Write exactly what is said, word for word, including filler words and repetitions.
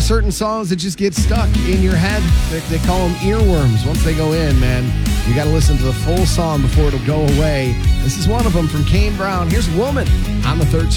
certain songs that just get stuck in your head. They, they call them earworms. Once they go in, man, you got to listen to the full song before it'll go away. This is one of them from Kane Brown. Here's Woman on the thirteenth.